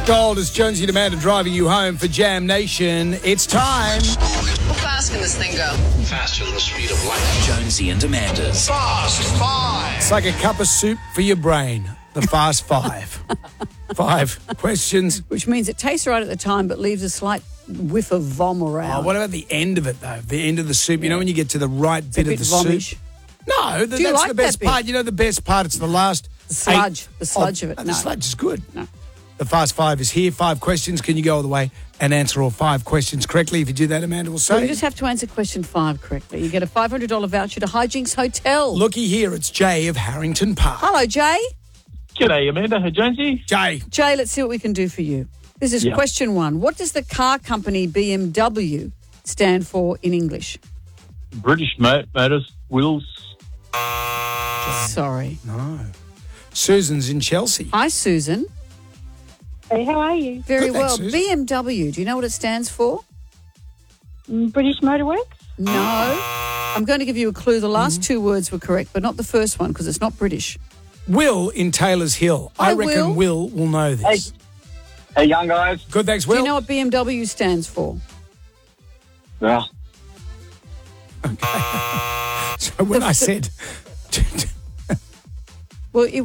Gold is Jonesy and Amanda driving you home for Jam Nation. It's time. How fast can this thing go? Faster than the speed of light. Jonesy and Amanda's Fast Five. It's like a cup of soup for your brain. The Fast Five. 5 questions. Which means it tastes right at the time but leaves a slight whiff of vom around. Oh, what about the end of it, though? The end of the soup. You know when you get to the right bit of the vomish. soup? No, Do you that's like the best that bit? part. You know the best part? It's the last The sludge. The sludge of it. The No. sludge is good. No. The Fast Five is here. 5 questions. Can you go all the way and answer all 5 questions correctly? If you do that, Amanda will So say. you just have to answer question 5 correctly. You get a $500 voucher to Hijinks Hotel. Looky here. It's Jay of Harrington Park. Hello, Jay. G'day, Amanda. Hey, Jonesy. Jay. Jay, let's see what we can do for you. This is question 1. What does the car company BMW stand for in English? British Motors Wills. Sorry. No. Susan's in Chelsea. Hi, Susan. Hey, how are you? Very Good, thanks, well. Susan. BMW, do you know what it stands for? British Motorworks? No. I'm going to give you a clue. The last 2 words were correct, but not the first one because it's not British. Will in Taylor's Hill. I Hi, reckon Will will know this. Hey, young guys. Good, thanks, Do Will. you know what BMW stands for? Yeah. So when I said... Well, it